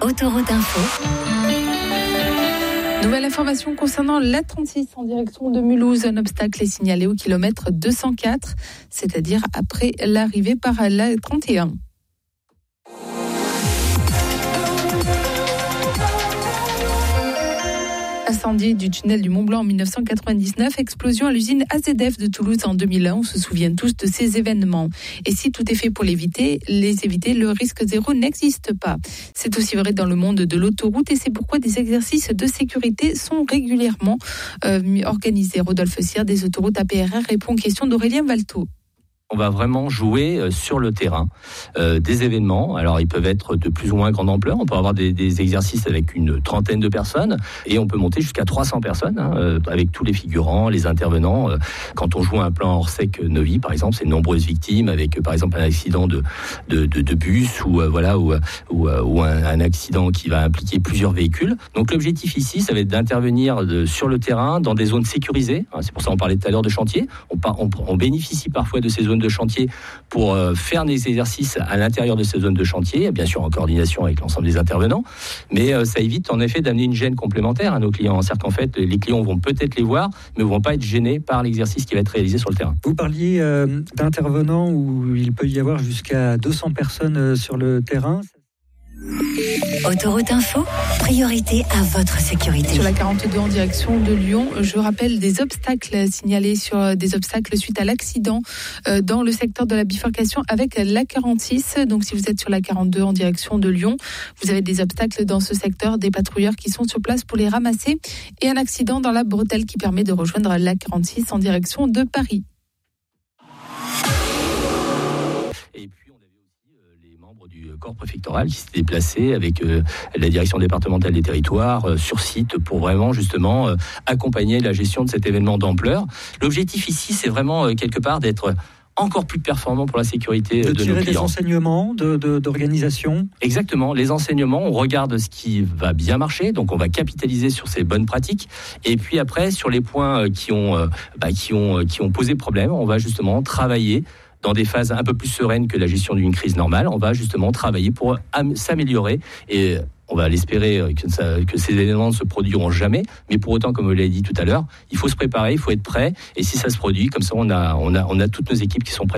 Autoroute Info. Nouvelle information concernant l'A36 en direction de Mulhouse. Un obstacle est signalé au kilomètre 204, c'est-à-dire après l'arrivée par l'A31. Incendie du tunnel du Mont-Blanc en 1999, explosion à l'usine AZF de Toulouse en 2001. On se souvient tous de ces événements. Et si tout est fait pour les éviter, le risque zéro n'existe pas. C'est aussi vrai dans le monde de l'autoroute et c'est pourquoi des exercices de sécurité sont régulièrement organisés. Rodolphe Cyr des autoroutes APRR répond aux questions d'Aurélien Valteau. On va vraiment jouer sur le terrain des événements. Alors, ils peuvent être de plus ou moins grande ampleur. On peut avoir des exercices avec une trentaine de personnes et on peut monter jusqu'à 300 personnes avec tous les figurants, les intervenants. Quand on joue un plan hors sec Novi, par exemple, c'est de nombreuses victimes avec, par exemple, un accident de bus ou un accident qui va impliquer plusieurs véhicules. Donc, l'objectif ici, ça va être d'intervenir sur le terrain dans des zones sécurisées. C'est pour ça qu'on parlait tout à l'heure de chantier. On bénéficie parfois de ces zones de chantier pour faire des exercices à l'intérieur de ces zones de chantier, bien sûr en coordination avec l'ensemble des intervenants, mais ça évite en effet d'amener une gêne complémentaire à nos clients. C'est-à-dire qu'en fait, les clients vont peut-être les voir, mais ne vont pas être gênés par l'exercice qui va être réalisé sur le terrain. Vous parliez d'intervenants où il peut y avoir jusqu'à 200 personnes sur le terrain. Autoroute Info, priorité à votre sécurité. Sur la 42 en direction de Lyon, je rappelle des obstacles signalés sur des obstacles suite à l'accident dans le secteur de la bifurcation avec la 46. Donc si vous êtes sur la 42 en direction de Lyon, vous avez des obstacles dans ce secteur, des patrouilleurs qui sont sur place pour les ramasser et un accident dans la bretelle qui permet de rejoindre la 46 en direction de Paris. Du corps préfectoral qui s'est déplacé avec la direction départementale des territoires sur site pour vraiment justement accompagner la gestion de cet événement d'ampleur. L'objectif ici, c'est vraiment quelque part d'être encore plus performant pour la sécurité de nos clients. De tirer des enseignements d'organisation. Exactement, les enseignements, on regarde ce qui va bien marcher, donc on va capitaliser sur ces bonnes pratiques. Et puis après, sur les points qui ont posé problème, on va justement travailler dans des phases un peu plus sereines que la gestion d'une crise normale. On va justement travailler pour s'améliorer et on va l'espérer que ces événements ne se produiront jamais. Mais pour autant, comme vous l'avez dit tout à l'heure, il faut se préparer, il faut être prêt. Et si ça se produit, comme ça, on a toutes nos équipes qui sont prêtes.